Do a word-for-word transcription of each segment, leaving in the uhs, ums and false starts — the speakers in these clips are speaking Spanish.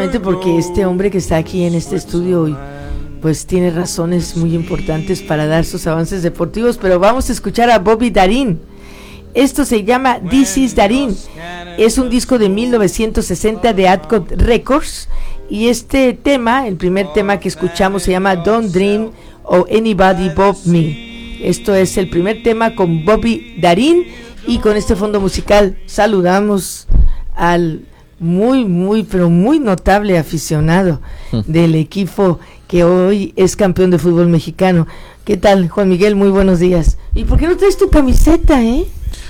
precisamente porque este hombre que está aquí en este estudio hoy, pues tiene razones muy importantes para dar sus avances deportivos, pero vamos a escuchar a Bobby Darin. Esto se llama This Is Darin. Es un disco de mil novecientos sesenta de Atco Records, y este tema, el primer tema que escuchamos, se llama Don't Dream of Anybody But Me. Esto es el primer tema con Bobby Darin, y con este fondo musical saludamos al muy, muy, pero muy notable aficionado del equipo que hoy es campeón de fútbol mexicano. ¿Qué tal, Juan Miguel? Muy buenos días. ¿Y por qué no traes tu camiseta, eh?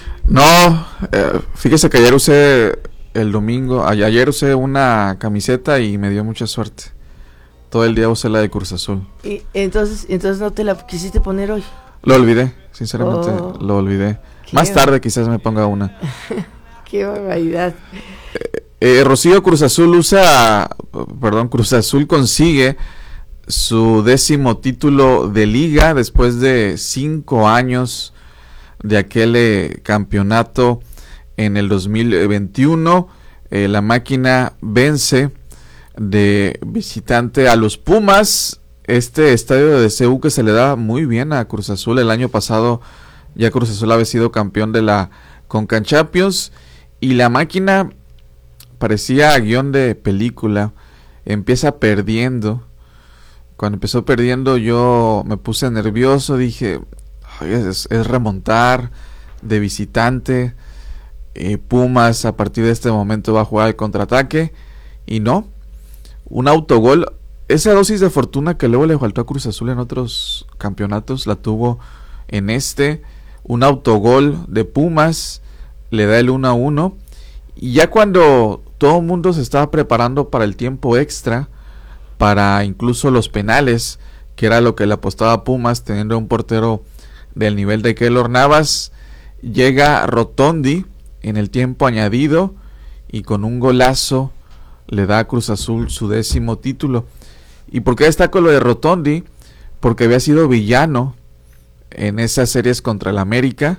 No, eh, fíjese que ayer usé el domingo, ayer usé una camiseta y me dio mucha suerte. Todo el día usé la de Cruz Azul. Y entonces, entonces no te la quisiste poner hoy. Lo olvidé, sinceramente, oh, lo olvidé. Más tarde quizás me ponga una. Qué barbaridad. Eh, eh, Rocío, Cruz Azul usa, perdón, Cruz Azul consigue su décimo título de liga después de cinco años de aquel eh, campeonato en el dos mil veintiuno. Eh, la máquina vence de visitante a los Pumas, este estadio de C U que se le da muy bien a Cruz Azul. El año pasado ya Cruz Azul había sido campeón de la Conca Champions, y la máquina parecía guión de película. Empieza perdiendo. Cuando empezó perdiendo yo me puse nervioso, dije, es, es remontar de visitante. eh, Pumas a partir de este momento va a jugar el contraataque, y no, un autogol. Esa dosis de fortuna que luego le faltó a Cruz Azul en otros campeonatos la tuvo en este. Un autogol de Pumas le da el uno a uno, y ya cuando todo el mundo se estaba preparando para el tiempo extra, para incluso los penales, que era lo que le apostaba a Pumas, teniendo un portero del nivel de Keylor Navas, llega Rotondi en el tiempo añadido y con un golazo le da a Cruz Azul su décimo título. ¿Y por qué destaco lo de Rotondi? Porque había sido villano en esas series contra el América,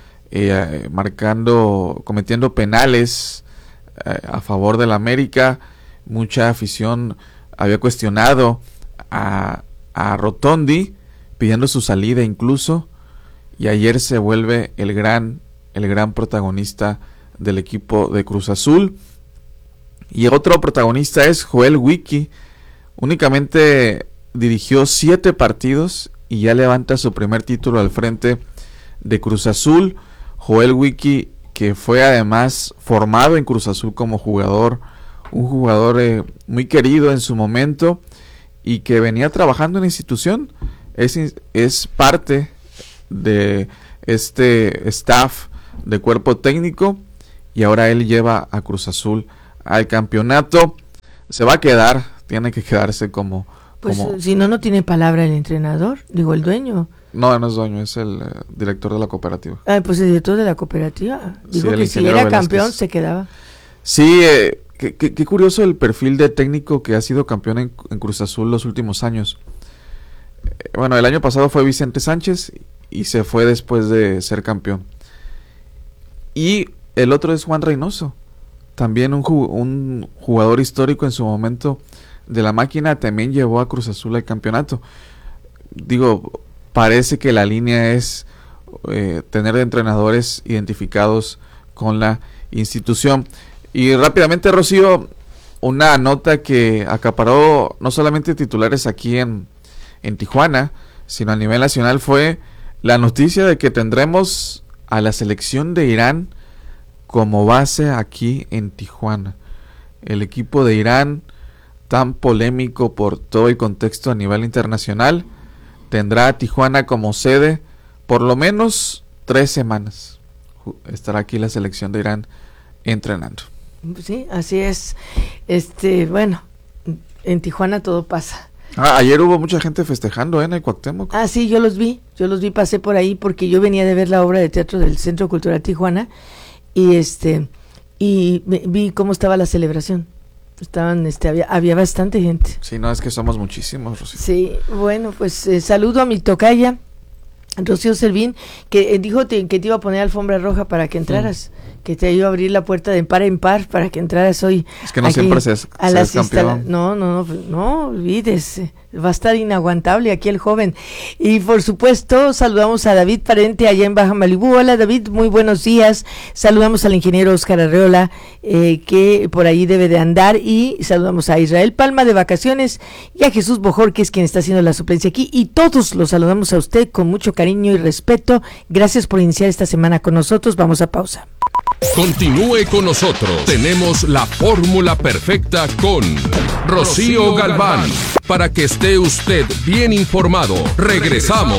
eh, marcando, cometiendo penales eh, a favor del América. Mucha afición había cuestionado a, a Rotondi, pidiendo su salida incluso, y ayer se vuelve el gran, el gran protagonista del equipo de Cruz Azul. Y otro protagonista es Joel Wiki. Únicamente dirigió siete partidos y ya levanta su primer título al frente de Cruz Azul. Joel Wiki, que fue además formado en Cruz Azul como jugador, un jugador eh, muy querido en su momento, y que venía trabajando en la institución, es, es parte de este staff de cuerpo técnico, y ahora él lleva a Cruz Azul al campeonato. Se va a quedar, tiene que quedarse como... Pues como... si no, no tiene palabra el entrenador, digo el dueño. No, no es dueño, es el eh, director de la cooperativa. Ah, pues el director de la cooperativa. Dijo sí, que si era Velázquez. Campeón se quedaba. Sí, eh, qué, qué, qué curioso el perfil de técnico que ha sido campeón en, en Cruz Azul los últimos años. Eh, bueno, el año pasado fue Vicente Sánchez y se fue después de ser campeón. Y el otro es Juan Reynoso, también un, un jugador histórico en su momento de la máquina, también llevó a Cruz Azul al campeonato. Digo, parece que la línea es eh, tener entrenadores identificados con la institución. Y rápidamente, Rocío, una nota que acaparó no solamente titulares aquí en, en Tijuana, sino a nivel nacional, fue la noticia de que tendremos a la selección de Irán como base aquí en Tijuana. El equipo de Irán, tan polémico por todo el contexto a nivel internacional, tendrá a Tijuana como sede por lo menos tres semanas. Estará aquí la selección de Irán entrenando. Sí, así es. Este, bueno, en Tijuana todo pasa. Ah, ayer hubo mucha gente festejando ¿eh? en el Cuauhtémoc. Ah, sí, yo los vi, yo los vi, pasé por ahí porque yo venía de ver la obra de teatro del Centro Cultural Tijuana, y este y vi cómo estaba la celebración. Estaban, este, había, había bastante gente. Sí, no, es que somos muchísimos, Rocío. Sí, bueno, pues eh, saludo a mi tocaya, Rocío Servín, que eh, dijo te, que te iba a poner alfombra roja para que entraras, mm. que te iba a abrir la puerta de par en par para que entraras hoy. Es que no siempre se es, a se las es campeón. Instala- no, no, no, no olvides, va a estar inaguantable aquí el joven. Y por supuesto, saludamos a David Parente allá en Baja Malibú. Hola David, muy buenos días. Saludamos al ingeniero Oscar Arreola, eh, que por ahí debe de andar, y saludamos a Israel Palma de vacaciones y a Jesús Bojor, que es quien está haciendo la suplencia aquí, y todos los saludamos a usted con mucho cariño y respeto. Gracias por iniciar esta semana con nosotros. Vamos a pausa. Continúe con nosotros. Tenemos la fórmula perfecta con Rocío Galván, para que esté usted bien informado. Regresamos.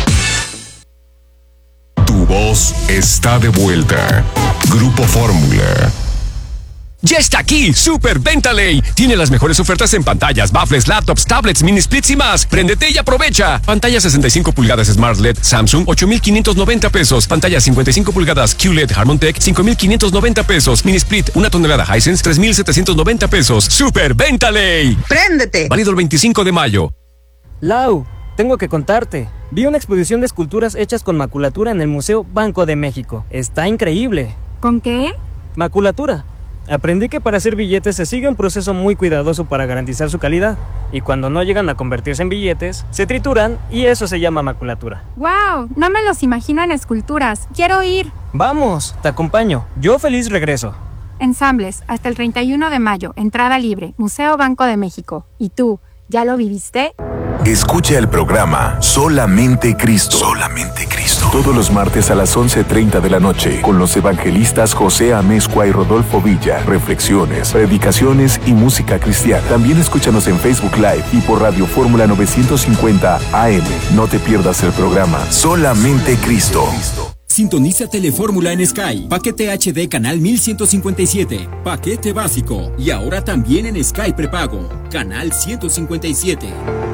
Tu voz está de vuelta. Grupo Fórmula. ¡Ya está aquí! ¡Super Venta Ley! Tiene las mejores ofertas en pantallas, baffles, laptops, tablets, mini splits y más. ¡Préndete y aprovecha! Pantalla sesenta y cinco pulgadas Smart L E D Samsung, ocho mil quinientos noventa pesos. Pantalla cincuenta y cinco pulgadas Q L E D Harmontech, cinco mil quinientos noventa pesos. Mini split, una tonelada Hisense, tres mil setecientos noventa pesos. ¡Super Venta Ley! ¡Préndete! Válido el veinticinco de mayo. Lau, tengo que contarte. Vi una exposición de esculturas hechas con maculatura en el Museo Banco de México. Está increíble. ¿Con qué? Maculatura. Aprendí que para hacer billetes se sigue un proceso muy cuidadoso para garantizar su calidad, y cuando no llegan a convertirse en billetes, se trituran y eso se llama maculatura. ¡Wow! No me los imagino en esculturas. ¡Quiero ir! Vamos, te acompaño. Yo feliz regreso. Ensambles, hasta el treinta y uno de mayo, entrada libre, Museo Banco de México. ¿Y tú, ya lo viviste? Escucha el programa Solamente Cristo. Solamente Cristo. Todos los martes a las once treinta de la noche con los evangelistas José Amezcua y Rodolfo Villa. Reflexiones, predicaciones y música cristiana. También escúchanos en Facebook Live y por Radio Fórmula novecientos cincuenta A M. No te pierdas el programa Solamente Cristo. Sintoniza Telefórmula en Sky. Paquete H D canal mil ciento cincuenta y siete. Paquete básico. Y ahora también en Sky prepago. Canal ciento cincuenta y siete.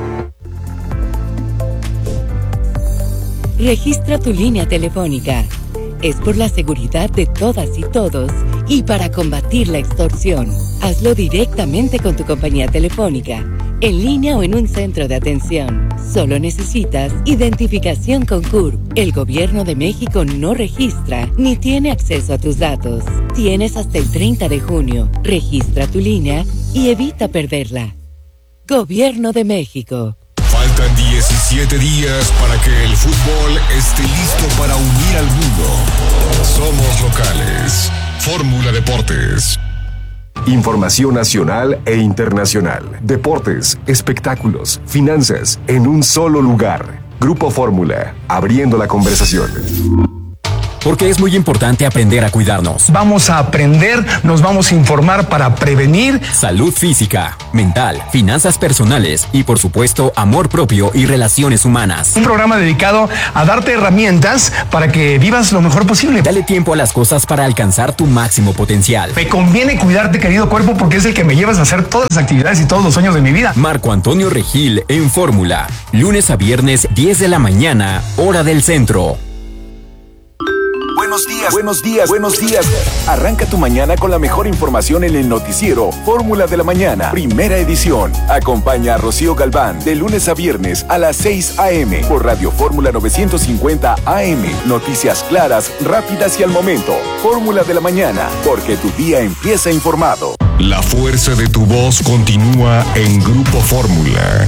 Registra tu línea telefónica. Es por la seguridad de todas y todos y para combatir la extorsión. Hazlo directamente con tu compañía telefónica, en línea o en un centro de atención. Solo necesitas identificación con C U R P. El Gobierno de México no registra ni tiene acceso a tus datos. Tienes hasta el treinta de junio. Registra tu línea y evita perderla. Gobierno de México. Faltan diecisiete días para que el fútbol esté listo para unir al mundo. Somos locales. Fórmula Deportes. Información nacional e internacional. Deportes, espectáculos, finanzas, en un solo lugar. Grupo Fórmula, abriendo la conversación. Porque es muy importante aprender a cuidarnos. Vamos a aprender, nos vamos a informar para prevenir. Salud física, mental, finanzas personales y por supuesto amor propio y relaciones humanas. Un programa dedicado a darte herramientas para que vivas lo mejor posible. Dale tiempo a las cosas para alcanzar tu máximo potencial. Me conviene cuidarte, querido cuerpo, porque es el que me llevas a hacer todas las actividades y todos los sueños de mi vida. Marco Antonio Regil en Fórmula. Lunes a viernes, diez de la mañana, hora del centro. Buenos días, buenos días, buenos días. Arranca tu mañana con la mejor información en el noticiero Fórmula de la Mañana, primera edición. Acompaña a Rocío Galván de lunes a viernes a las seis a eme por Radio Fórmula novecientos cincuenta A M. Noticias claras, rápidas y al momento. Fórmula de la Mañana, porque tu día empieza informado. La fuerza de tu voz continúa en Grupo Fórmula.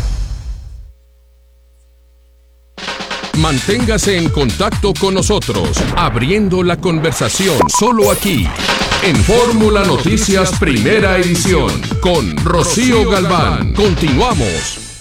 Manténgase en contacto con nosotros, abriendo la conversación solo aquí, en Fórmula Noticias Primera Edición, con Rocío Galván. Continuamos.